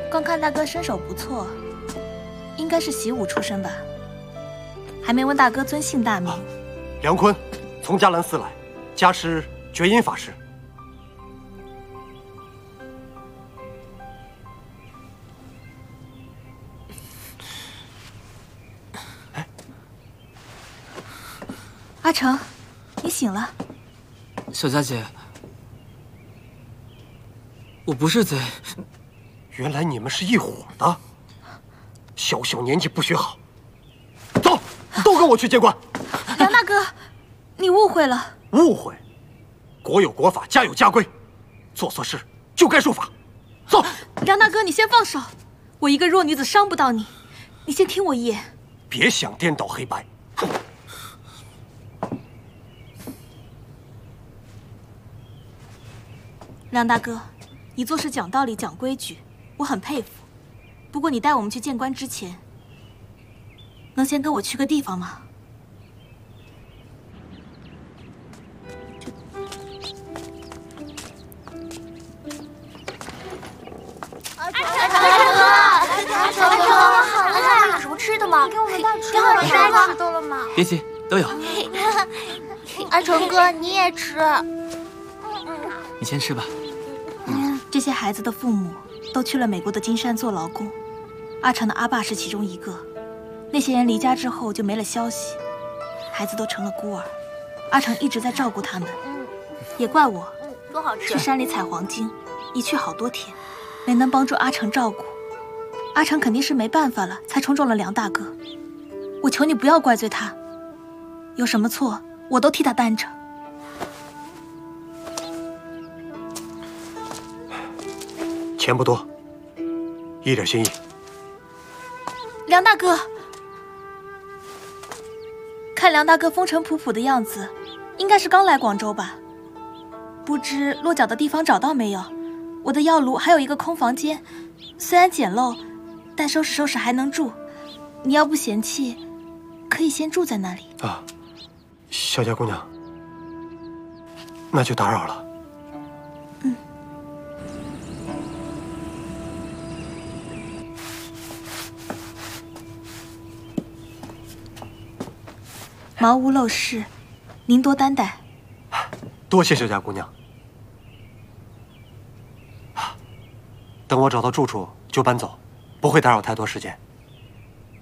刚看大哥身手不错，应该是习武出身吧？还没问大哥尊姓大名。 梁坤，从迦兰寺来，家师觉音法师。 阿成，你醒了。 小佳姐，我不是贼。 原来你们是一伙的，小小年纪不学好，走，都跟我去见官。 梁大哥，你误会了。 误会？国有国法，家有家规，做错事就该受罚。走。 梁大哥，你先放手，我一个弱女子伤不到你，你先听我一言。 别想颠倒黑白。哼。 梁大哥，你做事讲道理、讲规矩，我很佩服。不过你带我们去见官之前，能先跟我去个地方吗？ 阿成哥，好了，有什么吃的吗？给我们带吃的了吗？ 别急，都有。 阿成哥，你也吃。 你先吃吧。 这些孩子的父母都去了美国的金山做劳工，阿成的阿爸是其中一个。那些人离家之后就没了消息，孩子都成了孤儿。阿成一直在照顾他们，也怪我， 多好吃！ 去山里采黄金，一去好多天，没能帮助阿成照顾。阿成肯定是没办法了，才冲撞了梁大哥。我求你不要怪罪他，有什么错我都替他担着。 钱不多，一点心意。 梁大哥，看梁大哥风尘仆仆的样子，应该是刚来广州吧？不知落脚的地方找到没有？我的药炉还有一个空房间，虽然简陋，但收拾收拾还能住。你要不嫌弃，可以先住在那里。 啊，小佳姑娘，那就打扰了。 茅屋陋室，您多担待。 多谢小佳姑娘。等我找到住处就搬走，不会打扰太多时间。